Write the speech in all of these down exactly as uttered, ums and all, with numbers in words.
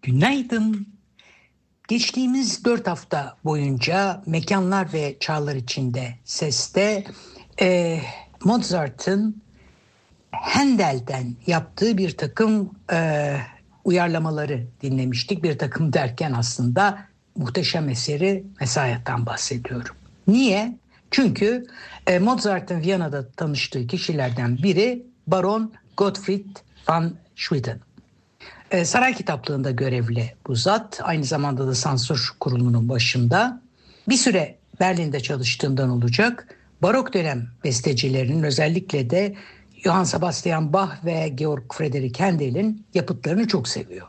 Günaydın. Geçtiğimiz dört hafta boyunca mekanlar ve çağlar içinde seste e, Mozart'ın Handel'den yaptığı bir takım e, uyarlamaları dinlemiştik. Bir takım derken aslında muhteşem eseri Mesaia'dan bahsediyorum. Niye? Çünkü e, Mozart'ın Viyana'da tanıştığı kişilerden biri Baron Gottfried van Swieten. E, saray kitaplığında görevli bu zat. Aynı zamanda da sansür kurulunun başında. Bir süre Berlin'de çalıştığından olacak. Barok dönem bestecilerinin, özellikle de Johann Sebastian Bach ve Georg Friedrich Handel'in yapıtlarını çok seviyor.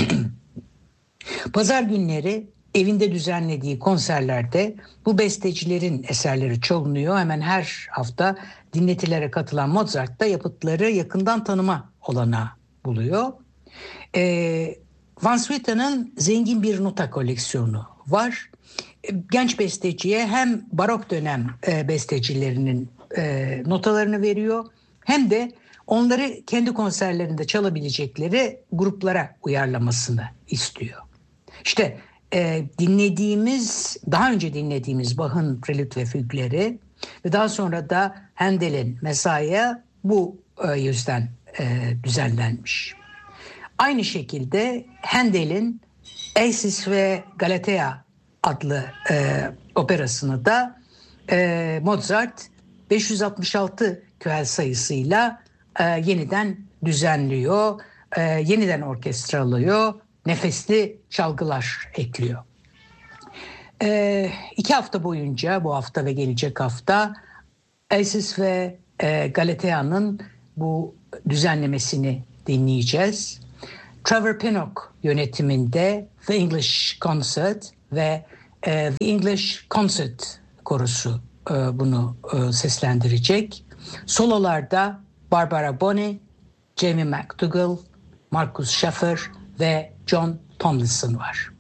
Pazar günleri evinde düzenlediği konserlerde bu bestecilerin eserleri çalınıyor. Hemen her hafta dinletilere katılan Mozart da yapıtları yakından tanıma olanağı buluyor. Ee, Van Swieten'ın zengin bir nota koleksiyonu var. Genç besteciye hem barok dönem e, bestecilerinin e, notalarını veriyor, hem de onları kendi konserlerinde çalabilecekleri gruplara uyarlamasını istiyor. İşte e, dinlediğimiz, daha önce dinlediğimiz Bach'ın Prelüt ve Fügleri ve daha sonra da Handel'in Mesaia bu e, yüzden e, düzenlenmiş. Aynı şekilde Handel'in Isis ve Galatea adlı e, operasını da e, Mozart beş yüz altmış altı kühel sayısıyla e, yeniden düzenliyor, e, yeniden orkestralıyor, nefesli çalgılar ekliyor. E, iki hafta boyunca, bu hafta ve gelecek hafta, Isis ve e, Galatea'nın bu düzenlemesini dinleyeceğiz. Trevor Pinnock yönetiminde The English Concert ve e, The English Concert Korosu e, bunu e, seslendirecek. Sololarda Barbara Bonney, Jamie McDougall, Marcus Schaffer ve John Tomlinson var.